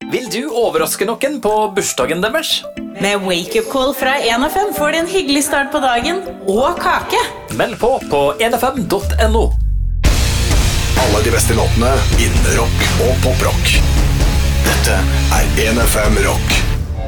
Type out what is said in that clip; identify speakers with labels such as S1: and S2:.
S1: Vil du overraske noen på bursdagen deres?
S2: Med wake-up call fra 1FM får du en hyggelig start på dagen og kake.
S1: Meld på 1fm.no.
S3: Alle de beste låtene innen rock og poprock. Dette er 1FM Rock.